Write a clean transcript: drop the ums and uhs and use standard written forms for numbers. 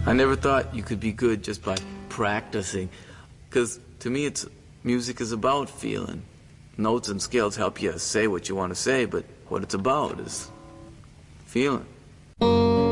I never thought you could be good just by practicing. Because to me, music is about feeling. Notes and scales help you say what you want to say, but what it's about is feeling.